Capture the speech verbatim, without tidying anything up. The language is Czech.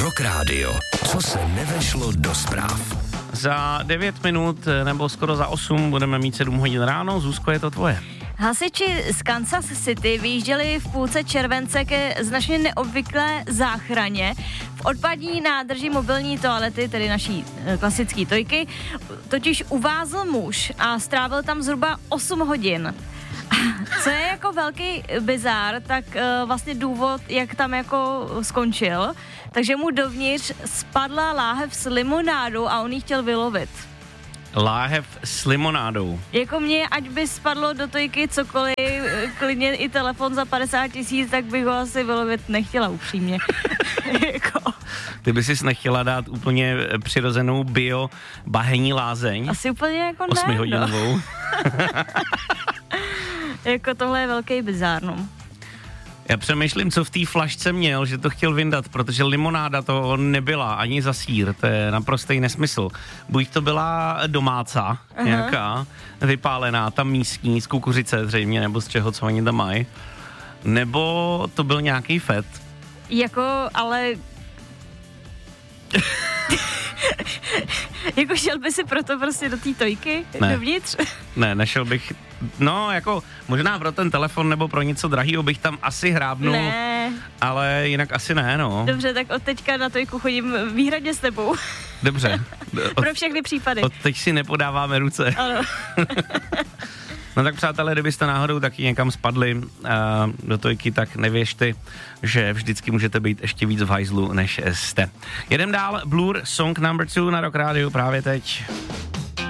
Rock Radio. Co se nevešlo do zpráv? Za devět minut nebo skoro za osm budeme mít sedm hodin ráno. Zuzko, je to tvoje. Hasiči z Kansas City vyjížděli v půlce července ke značně neobvyklé záchraně. V odpadní nádrži mobilní toalety, tedy naší klasické tojky, totiž uvázl muž a strávil tam zhruba osm hodin. Co je jako velký bizár, tak uh, vlastně důvod, jak tam jako skončil, takže mu dovnitř spadla láhev s limonádou a on ji chtěl vylovit. Láhev s limonádou. Jako mě, ať by spadlo do tojky cokoliv, klidně i telefon za padesát tisíc, tak bych ho asi vylovit nechtěla upřímně. jako. Ty by sis nechtěla dát úplně přirozenou bio bahení lázeň? Asi úplně jako ne. Osmihodinovou. No. Jako tohle je velký bizár, no. Já přemýšlím, co v té flašce měl, že to chtěl vyndat, protože limonáda to nebyla ani za sýr, to je naprostý nesmysl. Buď to byla domácá, Aha. nějaká, vypálená, tam místní, z kukuřice zřejmě, nebo z čeho, co oni tam mají, nebo to byl nějaký fet. Jako, ale... jako šel by si proto prostě do té tojky, ne. dovnitř? Ne, nešel bych, no jako možná pro ten telefon nebo pro něco drahýho bych tam asi hrábnul, ne. Ale jinak asi ne, no. Dobře, tak od teďka na tojku chodím výhradně s tebou. Dobře. Od, pro všechny případy. Od teď si nepodáváme ruce. Ano. No tak přátelé, kdybyste náhodou taky někam spadli uh, do tojky, tak nevěřte, že vždycky můžete být ještě víc v hajzlu, než jste. Jedem dál, Blur, Song number two na Rock Radio právě teď.